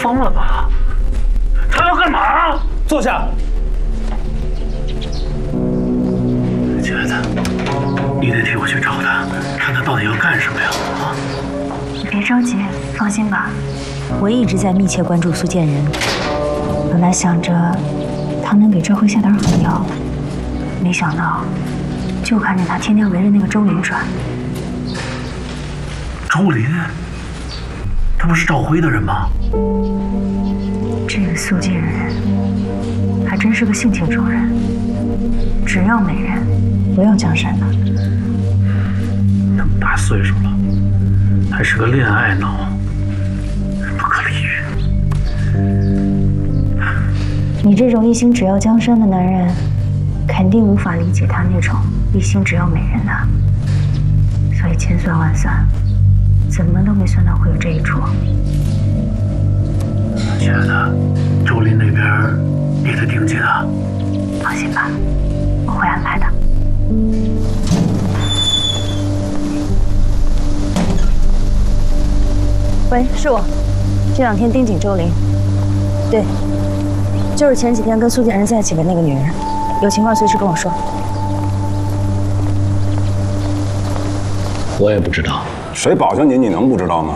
疯了吧？他要干嘛？ 坐下。 亲爱的，你得替我去找他，看他到底要干什么呀？啊！ 你别着急，放心吧。我一直在密切关注苏建仁，本来想着他能给赵辉下点好药，没想到就看见他天天围着那个周林转。 周林，他不是赵辉的人吗？ 这个苏建仁还真是个性情中人，只要美人，不要江山的。 那么大岁数了，还是个恋爱脑，不可理喻。 你这种一心只要江山的男人，肯定无法理解他那种一心只要美人的，所以千算万算，怎么都没算到会有这一出。 亲爱的，周林那边你得盯紧啊。 放心吧，我会安排的。喂，是我，这2天盯紧周林。对，就是前几天跟苏建仁在一起的那个女人，有情况随时跟我说。 我也不知道。 谁保证你能不知道呢？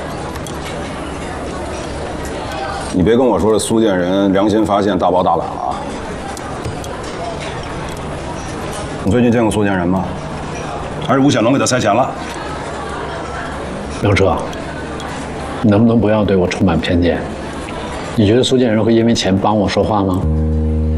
你别跟我说这苏建仁良心发现大包大揽了啊！你最近见过苏建仁吗？还是吴显龙给他塞钱了？ 梁哲，你能不能不要对我充满偏见？你觉得苏建仁会因为钱帮我说话吗？